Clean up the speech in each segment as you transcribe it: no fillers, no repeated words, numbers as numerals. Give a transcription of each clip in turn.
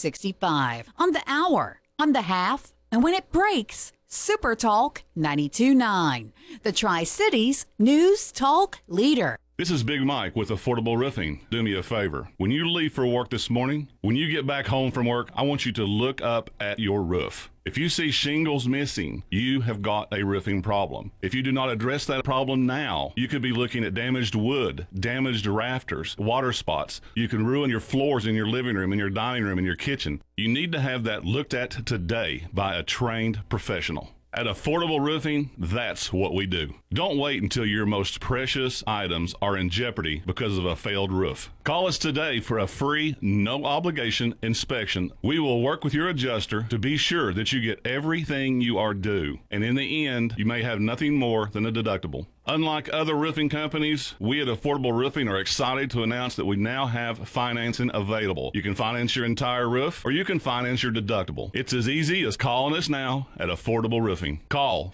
365, on the hour, on the half, and when it breaks, Super Talk 92.9, the Tri-Cities News Talk leader. This is Big Mike with Affordable Roofing. Do me a favor. When you leave for work this morning, when you get back home from work, I want you to look up at your roof. If you see shingles missing, you have got a roofing problem. If you do not address that problem now, you could be looking at damaged wood, damaged rafters, water spots. You can ruin your floors in your living room, in your dining room, in your kitchen. You need to have that looked at today by a trained professional. At Affordable Roofing, that's what we do. Don't wait until your most precious items are in jeopardy because of a failed roof. Call us today for a free, no-obligation inspection. We will work with your adjuster to be sure that you get everything you are due. And in the end, you may have nothing more than a deductible. Unlike other roofing companies, we at Affordable Roofing are excited to announce that we now have financing available. You can finance your entire roof, or you can finance your deductible. It's as easy as calling us now at Affordable Roofing. Call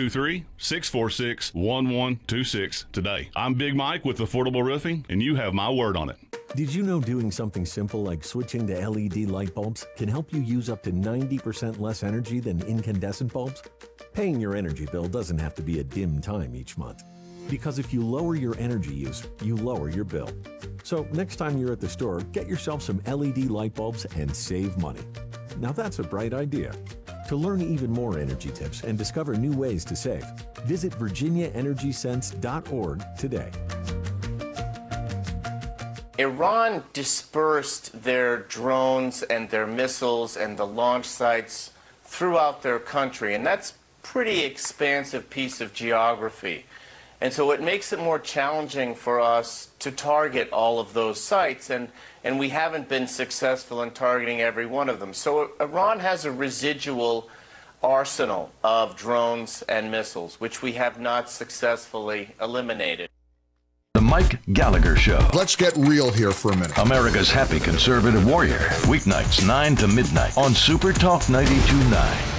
423-646-1126 today. I'm Big Mike with Affordable Roofing, and you have my word on it. Did you know doing something simple like switching to LED light bulbs can help you use up to 90% less energy than incandescent bulbs? Paying your energy bill doesn't have to be a dim time each month, because if you lower your energy use, you lower your bill. So next time you're at the store, get yourself some LED light bulbs and save money. Now that's a bright idea. To learn even more energy tips and discover new ways to save, visit virginiaenergysense.org today. Iran dispersed their drones and their missiles and the launch sites throughout their country, and that's pretty expansive piece of geography. And so it makes it more challenging for us to target all of those sites, and we haven't been successful in targeting every one of them. So Iran has a residual arsenal of drones and missiles, which we have not successfully eliminated. The Mike Gallagher Show. Let's get real here for a minute. America's happy conservative warrior. Weeknights 9 to midnight on Super Talk 92.9.